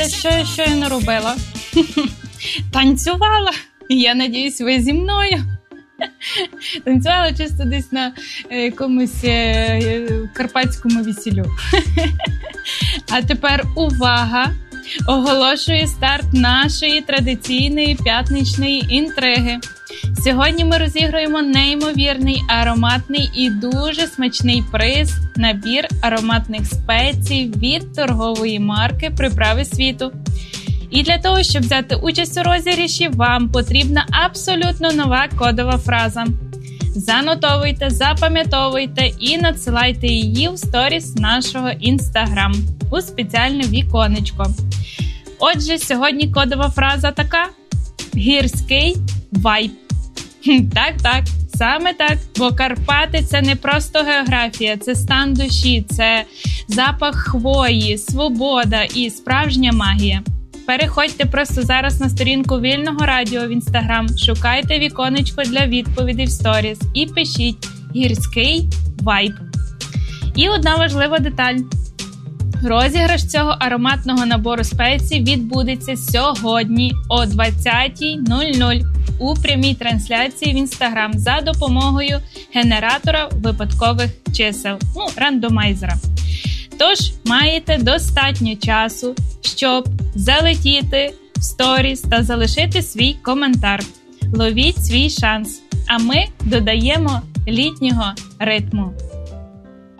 Що я щойно робила? Танцювала. Я надіюсь, ви зі мною. Танцювала чисто десь на якомусь карпатському весіллю. А тепер увага! Оголошую старт нашої традиційної п'ятничної інтриги. Сьогодні ми розіграємо неймовірний, ароматний і дуже смачний приз – набір ароматних спецій від торгової марки «Приправи світу». І для того, щоб взяти участь у розіграші, вам потрібна абсолютно нова кодова фраза. Занотовуйте, запам'ятовуйте і надсилайте її в сторіс нашого Instagram у спеціальне віконечко. Отже, сьогодні кодова фраза така – гірський вайб. Так, саме так, бо Карпати – це не просто географія, це стан душі, це запах хвої, свобода і справжня магія. Переходьте просто зараз на сторінку Вільного радіо в Instagram, шукайте віконечко для відповідей в сторіс і пишіть «гірський вайб». І одна важлива деталь. Розіграш цього ароматного набору спецій відбудеться сьогодні о 20:00 у прямій трансляції в Instagram за допомогою генератора випадкових чисел, рандомайзера. Тож, маєте достатньо часу, щоб залетіти в сторіс та залишити свій коментар. Ловіть свій шанс, а ми додаємо літнього ритму.